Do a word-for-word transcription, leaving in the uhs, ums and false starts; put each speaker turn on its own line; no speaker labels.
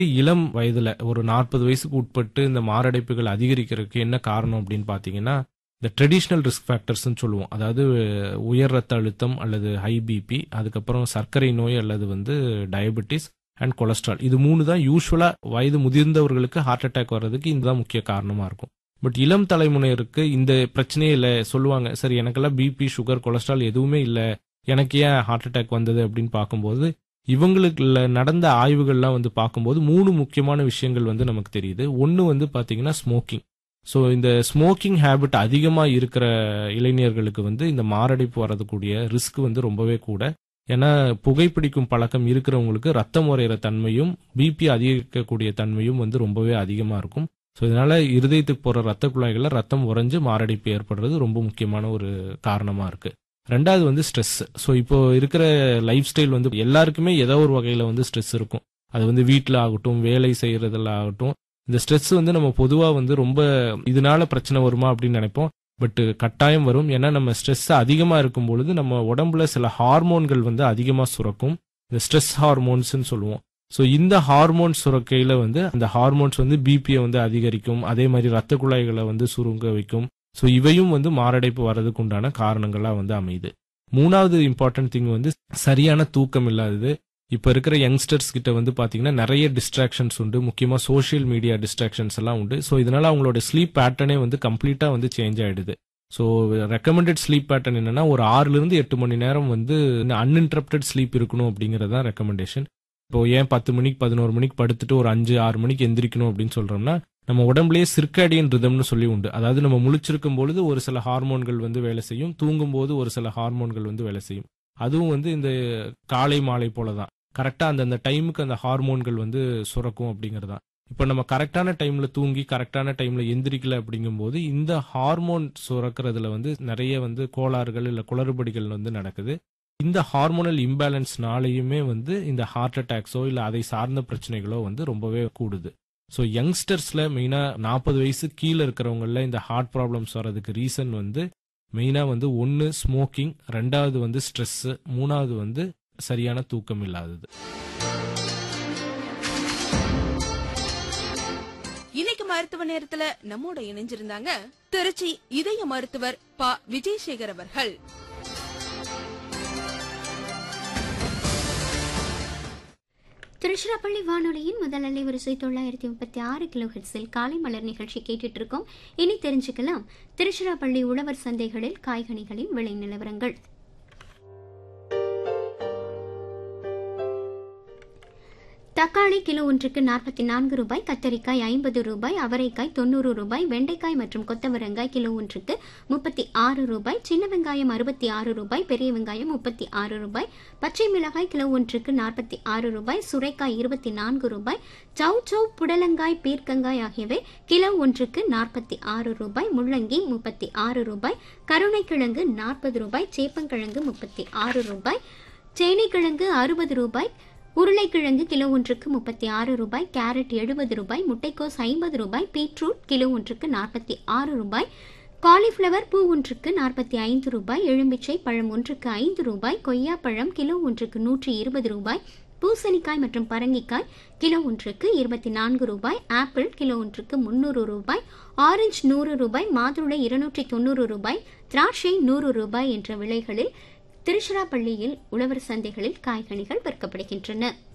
இளம் வயதுல ஒரு நாற்பது வயசுக்கு உட்பட்டு இந்த மாரடைப்புகள் அதிகரிக்கிறதுக்கு என்ன காரணம் அப்படின்னு பாத்தீங்கன்னா, இந்த ட்ரெடிஷ்னல் ரிஸ்க் ஃபேக்டர்ஸ்ன்னு சொல்லுவோம். அதாவது உயர் ரத்த அழுத்தம் அல்லது ஹை பிபி, அதுக்கப்புறம் சர்க்கரை நோய் அல்லது வந்து டயபெட்டிஸ் அண்ட் கொலஸ்ட்ரால். இது மூணு தான் யூஸ்வலா வயது முதிர்ந்தவர்களுக்கு ஹார்ட் அட்டாக் வர்றதுக்கு இதுதான் முக்கிய காரணமா இருக்கும். பட் இளம் தலைமுறையினருக்கு இந்த பிரச்சனையே இல்லை சொல்லுவாங்க. சரி, எனக்கெல்லாம் பிபி, சுகர், கொலஸ்ட்ரால் எதுவுமே இல்லை, எனக்கு ஏன் ஹார்ட் அட்டாக் வந்தது அப்படின்னு பார்க்கும்போது, இவங்களுக்குள்ள நடந்த ஆய்வுகள்லாம் வந்து பார்க்கும்போது மூணு முக்கியமான விஷயங்கள் வந்து நமக்கு தெரியுது. ஒன்று வந்து பார்த்தீங்கன்னா ஸ்மோக்கிங். ஸோ இந்த ஸ்மோக்கிங் ஹேபிட் அதிகமாக இருக்கிற இளைஞர்களுக்கு வந்து இந்த மாரடைப்பு வரதுக்கூடிய ரிஸ்க் வந்து ரொம்பவே கூட. ஏன்னா புகைப்பிடிக்கும் பழக்கம் இருக்கிறவங்களுக்கு ரத்தம் உறையிற தன்மையும் பிபி அதிகரிக்கக்கூடிய தன்மையும் வந்து ரொம்பவே அதிகமாக இருக்கும். ஸோ இதனால இருதயத்துக்கு போகிற ரத்த குழாய்களில் ரத்தம் உறைஞ்சு மாரடைப்பு ஏற்படுறது ரொம்ப முக்கியமான ஒரு காரணமாக இருக்கு. ரெண்டாவது வந்து ஸ்ட்ரெஸ். ஸோ இப்போ இருக்கிற லைஃப் ஸ்டைல் வந்து எல்லாருக்குமே ஏதோ ஒரு வகையில் வந்து ஸ்ட்ரெஸ் இருக்கும். அது வந்து வீட்டில் ஆகட்டும், வேலை செய்யறதுல ஆகட்டும். இந்த ஸ்ட்ரெஸ் வந்து நம்ம பொதுவாக வந்து ரொம்ப இதனால பிரச்சனை வருமா அப்படின்னு நினைப்போம். பட் கட்டாயம் வரும். ஏன்னா நம்ம ஸ்ட்ரெஸ் அதிகமாக இருக்கும் பொழுது நம்ம உடம்புல சில ஹார்மோன்கள் வந்து அதிகமாக சுரக்கும். இந்த ஸ்ட்ரெஸ் ஹார்மோன்ஸ்ன்னு சொல்லுவோம். ஸோ இந்த ஹார்மோன்ஸ் சுரக்கையில் வந்து அந்த ஹார்மோன்ஸ் வந்து பிபியை வந்து அதிகரிக்கும். அதே மாதிரி ரத்த குழாய்களை வந்து சுருங்க வைக்கும். ஸோ இவையும் வந்து மாரடைப்பு வர்றதுக்கு உண்டான காரணங்களாக வந்து அமையுது. மூணாவது இம்பார்ட்டன்ட் திங் வந்து சரியான தூக்கம் இல்லாதது. இப்போ இருக்கிற யங்ஸ்டர்ஸ் கிட்ட வந்து பார்த்தீங்கன்னா நிறைய டிஸ்ட்ராக்ஷன்ஸ் உண்டு. முக்கியமாக சோஷியல் மீடியா டிஸ்ட்ராக்ஷன்ஸ் எல்லாம் உண்டு. ஸோ இதனால அவங்களோட ஸ்லீப் பேட்டர்னே வந்து கம்ப்ளீட்டாக வந்து சேஞ்ச் ஆயிடுது. ஸோ ரெக்கமெண்டட் ஸ்லீப் பேட்டர்ன் என்னன்னா ஒரு ஆறுல இருந்து எட்டு மணி நேரம் வந்து அன்இன்டரப்டட் ஸ்லீப் இருக்கணும் அப்படிங்கிறது தான் ரெக்கமெண்டேஷன். இப்போ ஏன் பத்து மணிக்கு பதினோரு மணிக்கு படுத்துட்டு ஒரு அஞ்சு ஆறு மணிக்கு எந்திரிக்கணும் அப்படின்னு சொல்றோம்னா, நம்ம உடம்புலயே சிர்காடியன் ரிதம்னு சொல்லி உண்டு. அதாவது நம்ம முழிச்சிருக்கும் பொழுது ஒரு சில ஹார்மோன்கள் வந்து வேலை செய்யும், தூங்கும் போது ஒரு சில ஹார்மோன்கள் வந்து வேலை செய்யும். அதுவும் வந்து இந்த காலை மாலை போலதான் கரெக்டா அந்தந்த டைமுக்கு அந்த ஹார்மோன்கள் வந்து சுரக்கும் அப்படிங்கறதான். இப்ப நம்ம கரெக்டான டைம்ல தூங்கி கரெக்டான டைம்ல எந்திரிக்கல அப்படிங்கும்போது இந்த ஹார்மோன் சுரக்கிறதுல வந்து நிறைய வந்து கோளாறுகள் இல்ல குளறுபடிகள் வந்து நடக்குது. இந்த ஹார்மோனல் இம்பேலன்ஸ்னாலையுமே வந்து இந்த ஹார்ட் அட்டாக்ஸோ இல்ல அதை சார்ந்த பிரச்சனைகளோ வந்து ரொம்பவே கூடுது. ஸோ யங்ஸ்டர்ஸ்ல மெயினா நாற்பது வயசு கீழே இருக்கிறவங்கள இந்த ஹார்ட் ப்ராப்ளம்ஸ் வர்றதுக்கு ரீசன் வந்து மெயினா வந்து ஒன்னு ஸ்மோக்கிங், ரெண்டாவது வந்து ஸ்ட்ரெஸ், மூணாவது வந்து சரியான தூக்கம் இல்லாதது.
இன்னைக்கு மருத்துவ நேரத்துல நம்மோட இணைஞ்சிருந்தாங்க திருச்சி இதய மருத்துவர் ப விஜயசேகர் அவர்கள்.
திருச்சிராப்பள்ளி வானொலியின் முதல் அலைவரிசை தொள்ளாயிரத்தி முப்பத்தி ஆறு கிலோ ஹெர்ட்ஸில் காலை மலர் நிகழ்ச்சி கேட்டுட்டு இருக்கோம். இனி தெரிஞ்சுக்கலாம் திருச்சிராப்பள்ளி உழவர் சந்தைகளில் காய்கனிகளின் விலை நிலவரங்கள். தக்காளி கிலோ ஒன்றுக்கு நாற்பத்தி நான்கு ரூபாய், கத்தரிக்காய் ஐம்பது ரூபாய், அவரைக்காய் தொண்ணூறு ரூபாய், வெண்டைக்காய் மற்றும் கொத்தவரங்காய் கிலோ ஒன்றுக்கு முப்பத்தி ஆறு ரூபாய், சின்ன வெங்காயம் அறுபத்தி ஆறு ரூபாய், பெரிய வெங்காயம் முப்பத்தி ஆறு ரூபாய், பச்சை மிளகாய் கிலோ ஒன்றுக்கு நாற்பத்தி ஆறு ரூபாய், சுரைக்காய் இருபத்தி நான்கு ரூபாய், சௌ சௌ, புடலங்காய், பீர்க்கங்காய் ஆகியவை கிலோ ஒன்றுக்கு நாற்பத்தி ஆறு ரூபாய், முள்ளங்கி முப்பத்தி ஆறு ரூபாய், கருணைக்கிழங்கு நாற்பது ரூபாய், சேப்பங்கிழங்கு முப்பத்தி ஆறு ரூபாய், சேனைக்கிழங்கு அறுபது ரூபாய், உருளைக்கிழங்கு கிலோ ஒன்றுக்கு முப்பத்தி ஆறு ரூபாய், கேரட் எழுபது ரூபாய், முட்டைக்கோஸ் ஐம்பது ரூபாய், பீட்ரூட் கிலோ ஒன்றுக்கு நாற்பத்தி ஆறு ரூபாய், காலிஃபிளவர் பூ ஒன்றுக்கு நாற்பத்தி ஐந்து ரூபாய், எலும்பிச்சை பழம் ஒன்றுக்கு ஐந்து ரூபாய், கொய்யாப்பழம் கிலோ ஒன்றுக்கு நூற்றி இருபது ரூபாய், பூசணிக்காய் மற்றும் பரங்கிக்காய் கிலோ ஒன்றுக்கு இருபத்தி நான்கு ரூபாய், ஆப்பிள் கிலோ ஒன்றுக்கு முன்னூறு ரூபாய், ஆரஞ்சு நூறு ரூபாய், மாதுளை இருநூற்றி தொண்ணூறு ரூபாய், திராட்சை நூறு ரூபாய் என்ற விலைகளில் திருச்சிராப்பள்ளியில் உழவர் சந்தைகளில் காய்கனிகள் விற்கப்படுகின்றன.